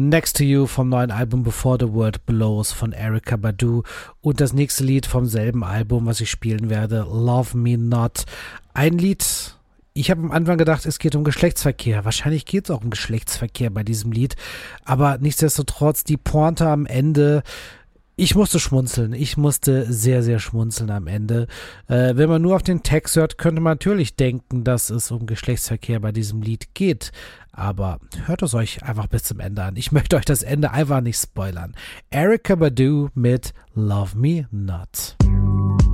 Next to You vom neuen Album Before the World Blows von Erykah Badu und das nächste Lied vom selben Album, was ich spielen werde, Love Me Not. Ein Lied, ich habe am Anfang gedacht, es geht um Geschlechtsverkehr. Wahrscheinlich geht es auch um Geschlechtsverkehr bei diesem Lied, aber nichtsdestotrotz die Pointe am Ende. Ich musste schmunzeln. Ich musste sehr, sehr schmunzeln am Ende. Wenn man nur auf den Text hört, könnte man natürlich denken, dass es um Geschlechtsverkehr bei diesem Lied geht. Aber hört es euch einfach bis zum Ende an. Ich möchte euch das Ende einfach nicht spoilern. Erykah Badu mit Love Me Not.